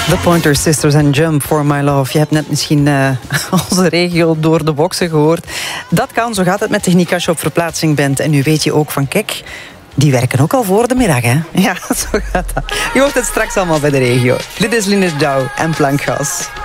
The Pointer Sisters en Jump for My Love. Je hebt net misschien onze regio door de boksen gehoord. Dat kan, zo gaat het met techniek als je op verplaatsing bent. En nu weet je ook van, kijk, die werken ook al voor de middag, hè? Ja, zo gaat dat. Je hoort het straks allemaal bij de regio. Dit is Linda Douw en Plankgas.